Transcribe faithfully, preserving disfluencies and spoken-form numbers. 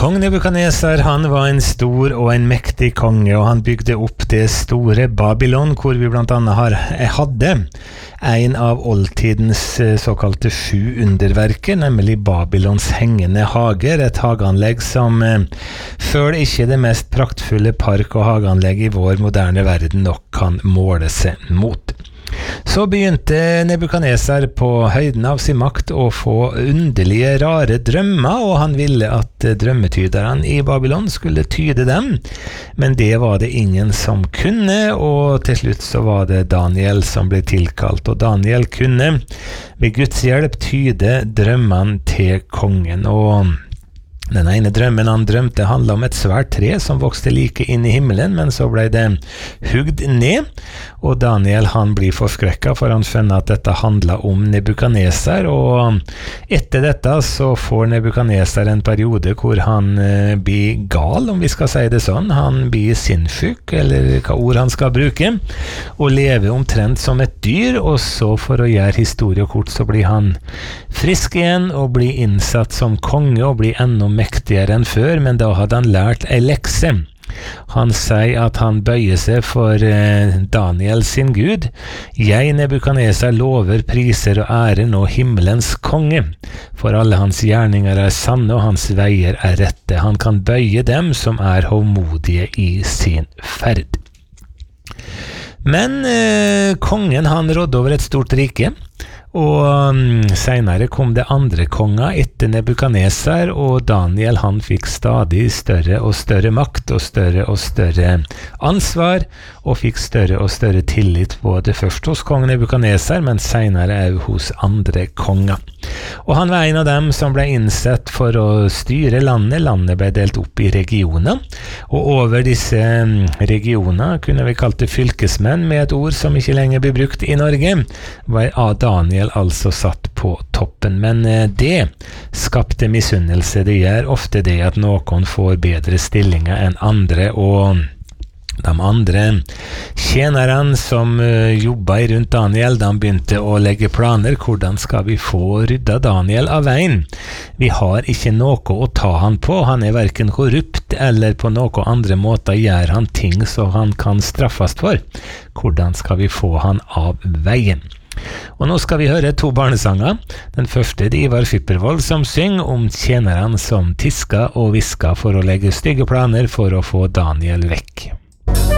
Kong Nebukadnesar, han var en stor og en mektig konge, og han bygde opp det store Babylon, hvor vi blant annet har, hadde en av oldtidens såkalte sju underverker, nemlig Babylons hengende hager, et hageanlegg som eh, føler ikke det mest praktfulle park- og hageanlegg i vår moderne verden nok kan måle seg mot. Så begynte Nebukadnesar på høyden av sin makt å få underlige, rare drømmer, og han ville at drømmetyderne i Babylon skulle tyde dem, men det var det ingen som kunne, og til slutt så var det Daniel som ble tilkalt, og Daniel kunne ved Guds hjelp tyde drømmene til kongen, og den ene drømmen han drømte handlet om et svært tre som vokste like inn i himmelen, men så ble det hugd ned, og Daniel han blir forskrekket, for han skjønner at dette handlet om Nebukadnesar, og etter dette så får Nebukadnesar en periode hvor han eh, blir gal, om vi skal si det sånn. Han blir sinnssyk, eller hva ord han skal bruke, og lever omtrent som et dyr, og så for å gjøre historie kort så blir han frisk igjen, og blir innsatt som konge, og blir enda mektigere enn før, men da hadde han lært en lekse. Han sier at han bøyer seg for eh, Daniel sin Gud. Jeg, Nebukadnesar, lover, priser og ære nå himmelens konge, for alle hans gjerninger er sanne og hans veier er rette. Han kan bøye dem som er hovmodige i sin ferd. Men eh, kongen han rådde over et stort rike, og um, senere kom det andre konger etter Nebukadnesar, og Daniel han fikk stadig større og større makt og større og større ansvar, og fikk større og større tillit både først hos kong Nebukadnesar, men senere også hos andre konger. Og han var en av dem som ble innsett for å styre landet. Landet ble delt opp i regioner, og over disse regioner, kunne vi kalt det fylkesmenn med et ord som ikke lenger blir brukt i Norge, var Daniel altså satt på toppen, men det skapte misunnelse. Det gjør ofte det at noen får bedre stillinger enn andre, og de andre tjenerne som uh, jobbet rundt Daniel, de begynte å legge planer. Hvordan skal vi få rydda Daniel av veien? Vi har ikke noe å ta han på. Han er hverken korrupt eller på noen andre måter gjør han ting så han kan straffes for. Hvordan skal vi få han av veien? Og nå skal vi høre to barnesanger. Den første er Ivar Fyppervold som synger om tjeneren som tiska og viska for å legge stygge planer for å få Daniel vekk.